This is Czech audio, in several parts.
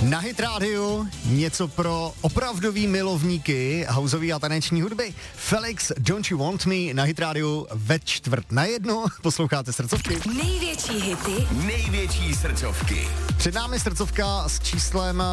Na Hit Radio něco pro opravdový milovníky houseový a taneční hudby. Felix, Don't You Want Me na Hit Radio ve 12:45. Posloucháte srdcovky. Největší hity, největší srdcovky. Před námi srdcovka s číslem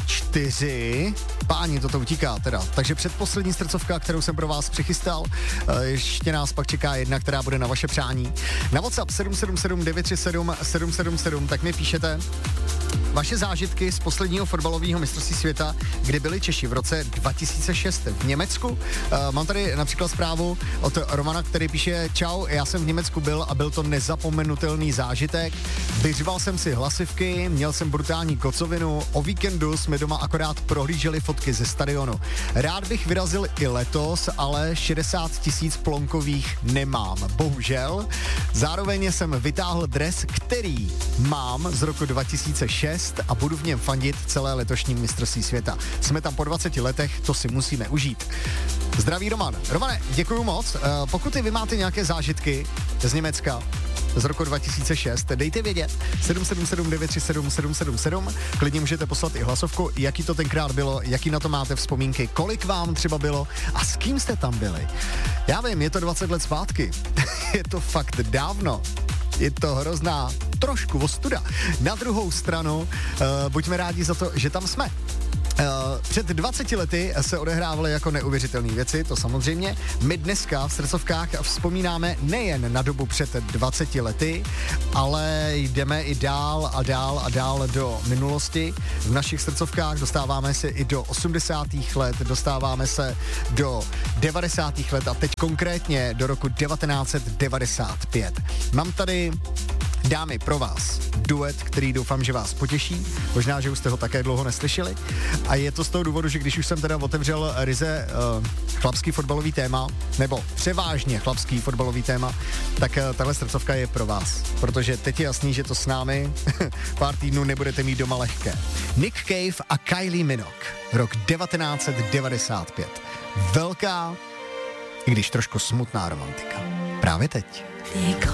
4. Páni, toto utíká teda. Takže předposlední srdcovka, kterou jsem pro vás přichystal. Ještě nás pak čeká jedna, která bude na vaše přání. Na WhatsApp 777 937 777, tak mi píšete vaše zážitky z posledního fotbalového mistrovství světa, kdy byli Češi v roce 2006 v Německu. Mám tady například zprávu od Romana, který píše: čau, já jsem v Německu byl a byl to nezapomenutelný zážitek. Vyřval jsem si hlasivky, měl jsem brutální kocovinu, o víkendu jsme doma akorát prohlíželi fotky ze stadionu. Rád bych vyrazil i letos, ale 60 000 plonkových nemám, bohužel. Zároveň jsem vytáhl dres, který mám z roku 2006 a budu v něm fandit celé letošní mistrovství světa. Jsme tam po 20 letech, to si musíme užít. Zdraví Roman. Romane, děkuju moc. Pokud i vy máte nějaké zážitky z Německa z roku 2006, dejte vědět. 777 937 777. Klidně můžete poslat i hlasovku, jaký to tenkrát bylo, jaký na to máte vzpomínky, kolik vám třeba bylo a s kým jste tam byli. Já vím, je to 20 let zpátky. Je to fakt dávno. Je to hrozná trošku ostuda. Na druhou stranu, buďme rádi za to, že tam jsme. Před 20 lety se odehrávaly jako neuvěřitelné věci, to samozřejmě. My dneska v srdcovkách vzpomínáme nejen na dobu před 20 lety, ale jdeme i dál a dál a dál do minulosti. V našich srdcovkách dostáváme se i do 80. let, dostáváme se do 90. let a teď konkrétně do roku 1995. Mám tady, dámy, pro vás duet, který doufám, že vás potěší. Možná, že už jste ho také dlouho neslyšeli. A je to z toho důvodu, že když už jsem teda otevřel ryze chlapský fotbalový téma, nebo převážně chlapský fotbalový téma, tak tahle srdcovka je pro vás. Protože teď je jasný, že to s námi pár týdnů nebudete mít doma lehké. Nick Cave a Kylie Minogue. Rok 1995. Velká, i když trošku smutná romantika. Právě teď.